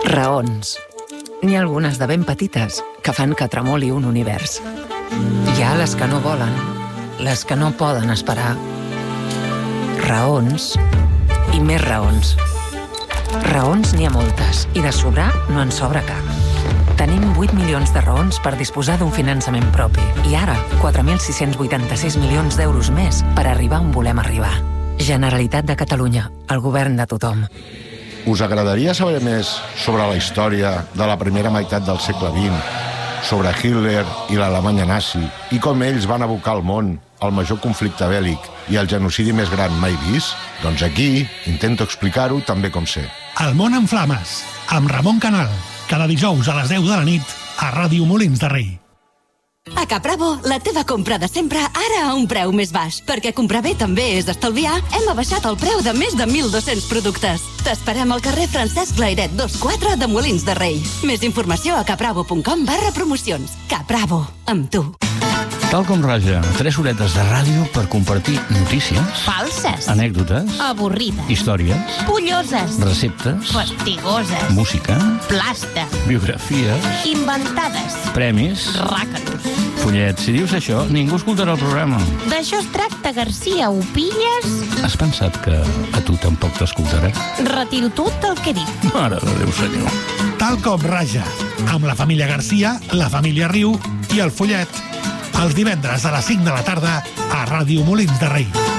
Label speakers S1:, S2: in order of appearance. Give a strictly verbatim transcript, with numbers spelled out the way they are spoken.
S1: Raons. N'hi ha algunes de ben petites que fan que tremoli un univers. Hi ha les que no volen, les que no poden esperar. Raons i més raons. Raons n'hi ha moltes i de sobrar no en sobra cap. Tenim vuit milions de raons per disposar d'un finançament propi i ara quatre mil sis-cents vuitanta-sis milions d'euros més per arribar on volem arribar. Generalitat de Catalunya, el govern de tothom.
S2: Us agradaria saber més sobre la història de la primera meitat del segle vint, sobre Hitler i l'Alemanya nazi i com ells van abocar al món el major conflicte bèl·lic i el genocidi més gran mai vist? Doncs aquí intento explicar-ho també com sé.
S3: El món en flames, amb Ramon Canal, cada dijous a les deu de la nit a Ràdio Molins de Rei.
S4: A Capravo, la teva compra de sempre ara a un preu més baix. Perquè comprar bé també és estalviar, hem abaixat el preu de més de mil dos-cents productes. T'esperem al carrer Francesc Lairet dos quatre de Molins de Rei. Més informació a capravo punt com barra promocions. Capravo, amb tu.
S5: Tal com raja, tres horetes de ràdio per compartir notícies,
S6: falses,
S5: anècdotes,
S6: avorrides,
S5: històries,
S6: polloses,
S5: receptes,
S6: fastigoses,
S5: música,
S6: plasta,
S5: biografies,
S6: inventades,
S5: premis,
S6: ràcatos.
S5: Follet, si dius això, ningú escoltarà el programa.
S6: D'això es tracta, Garcia, ho pilles?
S5: Has pensat que a tu tampoc t'escoltarà?
S6: Retiro tot el que dic.
S5: Mare de Déu, senyor.
S3: Tal com raja, amb la família Garcia, la família Riu i el Follet. Els divendres a les cinc de la tarda a Ràdio Molins de Rei.